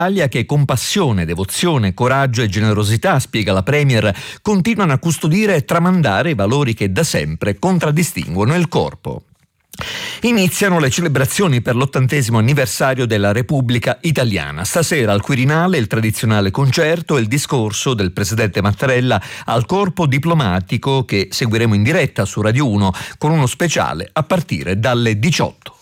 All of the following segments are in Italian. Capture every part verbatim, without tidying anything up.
Italia che con passione, devozione, coraggio e generosità, spiega la Premier, continuano a custodire e tramandare i valori che da sempre contraddistinguono il corpo. Iniziano le celebrazioni per l'ottantesimo anniversario della Repubblica Italiana. Stasera al Quirinale il tradizionale concerto e il discorso del presidente Mattarella al corpo diplomatico che seguiremo in diretta su Radio uno con uno speciale a partire dalle diciotto.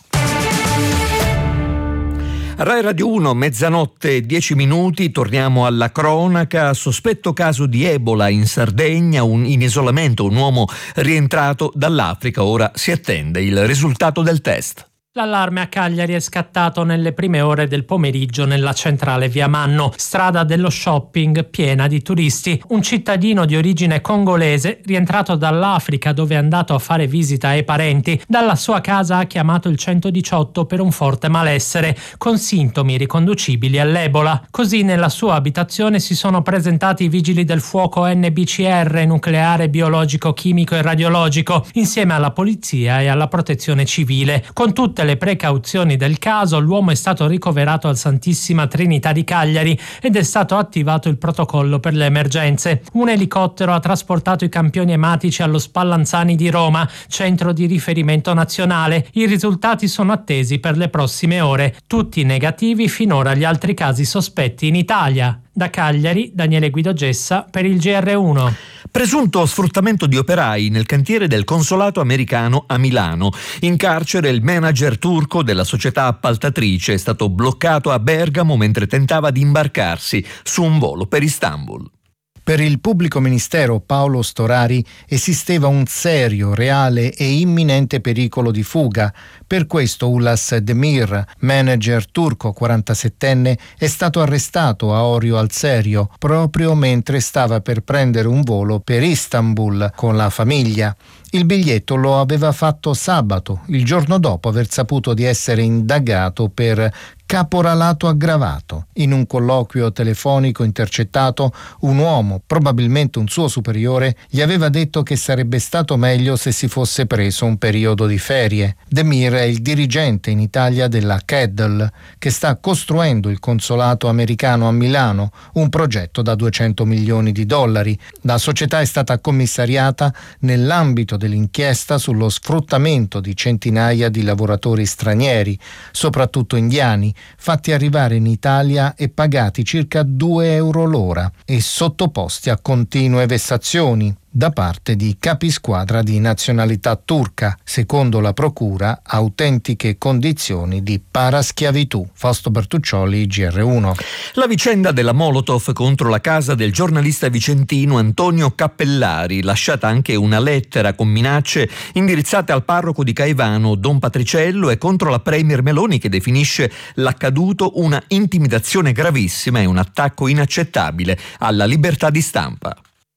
Rai Radio uno, mezzanotte e dieci minuti, torniamo alla cronaca. Sospetto caso di Ebola in Sardegna, un, in isolamento un uomo rientrato dall'Africa. Ora si attende il risultato del test. L'allarme a Cagliari è scattato nelle prime ore del pomeriggio nella centrale via Manno, strada dello shopping piena di turisti. Un cittadino di origine congolese, rientrato dall'Africa dove è andato a fare visita ai parenti, dalla sua casa ha chiamato il centodiciotto per un forte malessere, con sintomi riconducibili all'Ebola. Così nella sua abitazione si sono presentati i vigili del fuoco N B C R, nucleare, biologico, chimico e radiologico, insieme alla polizia e alla protezione civile. Con tutte le precauzioni del caso, l'uomo è stato ricoverato al Santissima Trinità di Cagliari ed è stato attivato il protocollo per le emergenze. Un elicottero ha trasportato i campioni ematici allo Spallanzani di Roma, centro di riferimento nazionale. I risultati sono attesi per le prossime ore. Tutti negativi finora gli altri casi sospetti in Italia. Da Cagliari, Daniele Guido Gessa per il G R uno. Presunto sfruttamento di operai nel cantiere del consolato americano a Milano. In carcere il manager turco della società appaltatrice è stato bloccato a Bergamo mentre tentava di imbarcarsi su un volo per Istanbul. Per il pubblico ministero Paolo Storari esisteva un serio, reale e imminente pericolo di fuga. Per questo Ulas Demir, manager turco quarantasettenne, è stato arrestato a Orio al Serio proprio mentre stava per prendere un volo per Istanbul con la famiglia. Il biglietto lo aveva fatto sabato, il giorno dopo aver saputo di essere indagato per caporalato aggravato. In un colloquio telefonico intercettato, un uomo, probabilmente un suo superiore, gli aveva detto che sarebbe stato meglio se si fosse preso un periodo di ferie. Demir è il dirigente in Italia della Keddle, che sta costruendo il consolato americano a Milano, un progetto da duecento milioni di dollari. La società è stata commissariata nell'ambito dell'inchiesta sullo sfruttamento di centinaia di lavoratori stranieri, soprattutto indiani, fatti arrivare in Italia e pagati circa due euro l'ora e sottoposti a continue vessazioni da parte di capisquadra di nazionalità turca, secondo la procura autentiche condizioni di paraschiavitù. Fausto Bertuccioli, G R uno. La vicenda della Molotov contro la casa del giornalista vicentino Antonio Cappellari, lasciata anche una lettera con minacce indirizzate al parroco di Caivano Don Patriciello e contro la Premier Meloni, che definisce l'accaduto una intimidazione gravissima e un attacco inaccettabile alla libertà di stampa.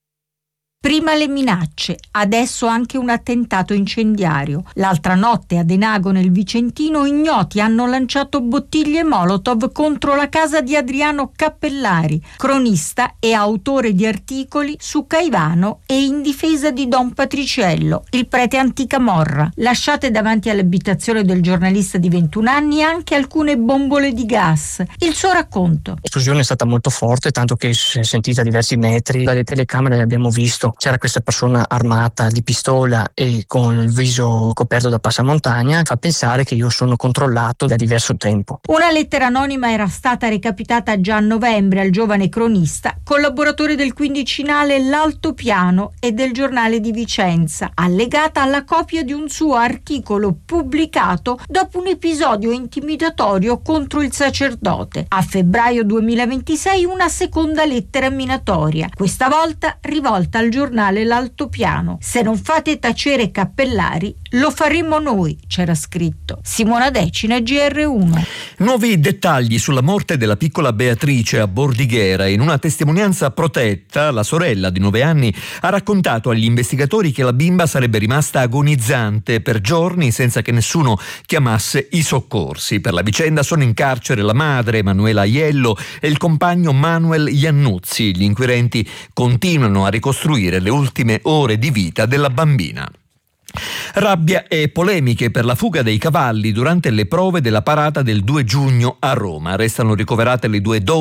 Prima le minacce, adesso anche un attentato incendiario. L'altra notte a Denago nel Vicentino ignoti hanno lanciato bottiglie Molotov contro la casa di Adriano Cappellari, cronista e autore di articoli su Caivano e in difesa di Don Patriciello, il prete anticamorra. Lasciate davanti all'abitazione del giornalista di ventuno anni anche alcune bombole di gas. Il suo racconto. L'esplosione è stata molto forte, tanto che si è sentita a diversi metri. Dalle telecamere abbiamo visto c'era questa persona armata di pistola e con il viso coperto da passamontagna. Fa pensare che io sono controllato da diverso tempo. Una lettera anonima era stata recapitata già a novembre al giovane cronista, collaboratore del quindicinale L'Altopiano e del Giornale di Vicenza, allegata alla copia di un suo articolo pubblicato dopo un episodio intimidatorio contro il sacerdote. A febbraio duemilaventisei una seconda lettera minatoria, questa volta rivolta al giornale L'Altopiano. Se non fate tacere Cappellari, lo faremo noi, c'era scritto. Simona Decina, G R uno. Nuovi dettagli sulla morte della piccola Beatrice a Bordighera. In una testimonianza protetta, la sorella di nove anni ha raccontato agli investigatori che la bimba sarebbe rimasta agonizzante per giorni senza che nessuno chiamasse i soccorsi. Per la vicenda sono in carcere la madre, Emanuela Aiello, e il compagno Manuel Iannuzzi. Gli inquirenti continuano a ricostruire le ultime ore di vita della bambina. Rabbia e polemiche per la fuga dei cavalli durante le prove della parata del due giugno a Roma. Restano ricoverate le due donne